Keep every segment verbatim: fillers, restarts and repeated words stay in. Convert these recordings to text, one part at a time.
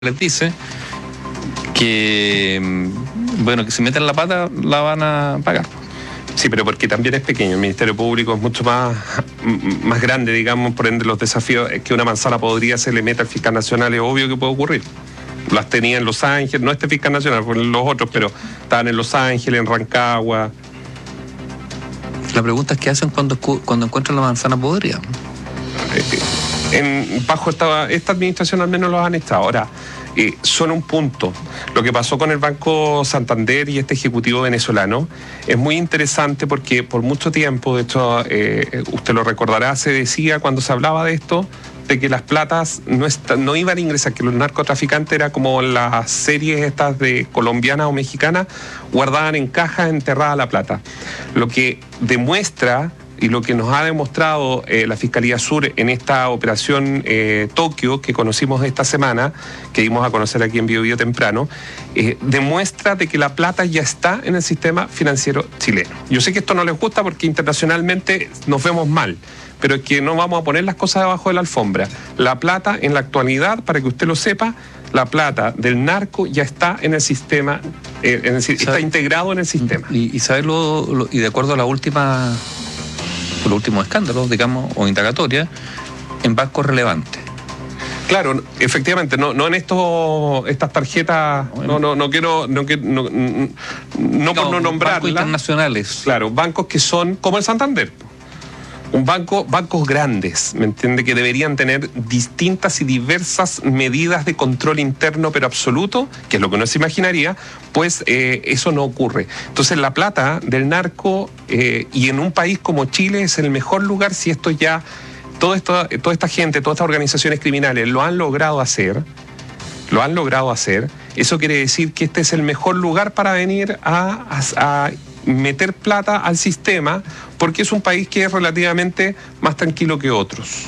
les dice que, bueno, que si meten la pata la van a pagar. Sí, pero porque también es pequeño. El Ministerio Público es mucho más, más grande, digamos, por ende los desafíos es que una manzana podría se le meta al fiscal nacional, es obvio que puede ocurrir. Las tenía en Los Ángeles, no este fiscal nacional, fueron los otros, pero estaban en Los Ángeles, en Rancagua. La pregunta es qué hacen cuando, cuando encuentran la manzana podrida. En, bajo esta, esta administración al menos los han estado. Ahora, eh, son un punto. Lo que pasó con el Banco Santander y este ejecutivo venezolano es muy interesante porque por mucho tiempo, de hecho, eh, usted lo recordará, se decía cuando se hablaba de esto, de que las platas no, está, no iban a ingresar, que los narcotraficantes era como las series estas de colombianas o mexicanas, guardaban en cajas enterrada la plata. Lo que demuestra y lo que nos ha demostrado eh, la Fiscalía Sur en esta operación eh, Tokio que conocimos esta semana, que dimos a conocer aquí en Bio Bio temprano, eh, demuestra de que la plata ya está en el sistema financiero chileno. Yo sé que esto no les gusta porque internacionalmente nos vemos mal, pero es que no vamos a poner las cosas debajo de la alfombra. La plata en la actualidad, para que usted lo sepa, la plata del narco ya está en el sistema, eh, en el, está integrado en el sistema. Y, y saber lo, lo, y de acuerdo a la última... por los últimos escándalos, digamos, o indagatorias, en bancos relevantes. Claro, efectivamente, no, no en estos estas tarjetas, bueno, no, no, no quiero, no, no, no, no por no nombrarlas. Bancos internacionales. Claro, bancos que son como el Santander. Un banco, bancos grandes, ¿me entiende? Que deberían tener distintas y diversas medidas de control interno, pero absoluto, que es lo que uno se imaginaría, pues eh, eso no ocurre. Entonces la plata del narco, eh, y en un país como Chile es el mejor lugar si esto ya, todo esto, toda esta gente, todas estas organizaciones criminales lo han logrado hacer, lo han logrado hacer, eso quiere decir que este es el mejor lugar para venir a... a, a meter plata al sistema, porque es un país que es relativamente más tranquilo que otros.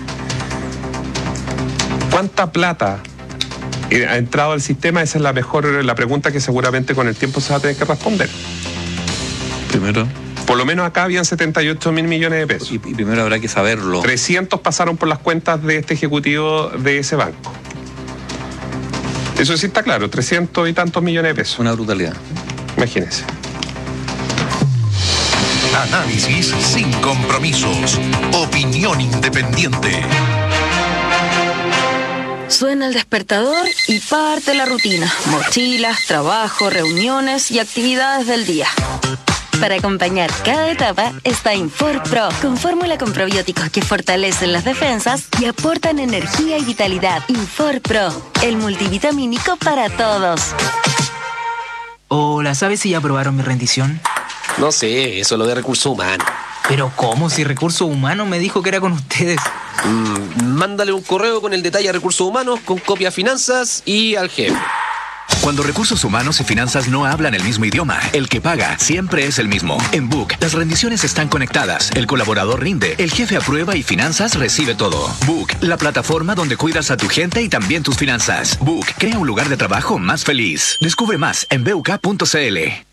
¿Cuánta plata ha entrado al sistema? Esa es la mejor, la pregunta que seguramente con el tiempo se va a tener que responder. Primero, por lo menos acá habían setenta y ocho mil millones de pesos. Y, y primero habrá que saberlo. trescientos pasaron por las cuentas de este ejecutivo de ese banco. Eso sí está claro, trescientos y tantos millones de pesos. Una brutalidad. Imagínense. Análisis sin compromisos. Opinión independiente. Suena el despertador y parte la rutina. Mochilas, trabajo, reuniones y actividades del día. Para acompañar cada etapa está InforPro, con fórmula con probióticos que fortalecen las defensas y aportan energía y vitalidad. InforPro, el multivitamínico para todos. Hola, ¿sabes si ya aprobaron mi rendición? No sé, eso es lo de recursos humanos. ¿Pero cómo? Si recursos humanos me dijo que era con ustedes. Mm, mándale un correo con el detalle a recursos humanos, con copia a finanzas y al jefe. Cuando recursos humanos y finanzas no hablan el mismo idioma, el que paga siempre es el mismo. En Book, las rendiciones están conectadas, el colaborador rinde, el jefe aprueba y finanzas recibe todo. Book, la plataforma donde cuidas a tu gente y también tus finanzas. Book, crea un lugar de trabajo más feliz. Descubre más en b u k punto c l.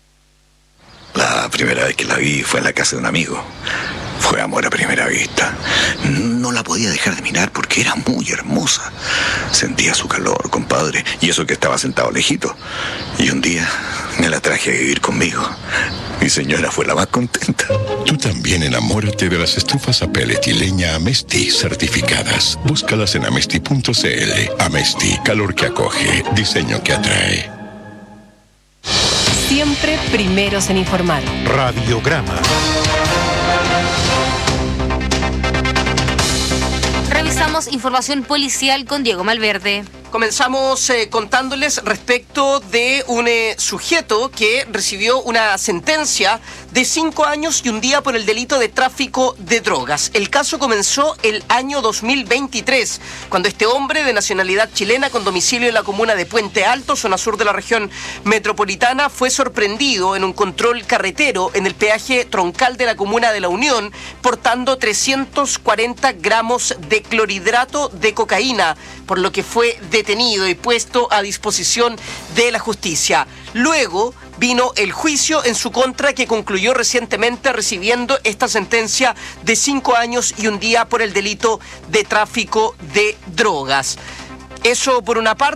La primera vez que la vi fue en la casa de un amigo. Fue amor a primera vista. No la podía dejar de mirar porque era muy hermosa. Sentía su calor, compadre, y eso que estaba sentado lejito. Y un día me la traje a vivir conmigo. Mi señora fue la más contenta. Tú también enamórate de las estufas a pellet y leña Amesti certificadas. Búscalas en amesti punto c l. Amesti, calor que acoge, diseño que atrae. Siempre primeros en informar. Radiograma. Revisamos información policial con Diego Malverde. Comenzamos eh, contándoles respecto de un eh, sujeto que recibió una sentencia de cinco años y un día por el delito de tráfico de drogas. El caso comenzó el año dos mil veintitrés, cuando este hombre de nacionalidad chilena con domicilio en la comuna de Puente Alto, zona sur de la región metropolitana, fue sorprendido en un control carretero en el peaje troncal de la comuna de La Unión, portando trescientos cuarenta gramos de clorhidrato de cocaína, por lo que fue detenido y puesto a disposición de la justicia. Luego vino el juicio en su contra, que concluyó recientemente recibiendo esta sentencia de cinco años y un día por el delito de tráfico de drogas. Eso por una parte.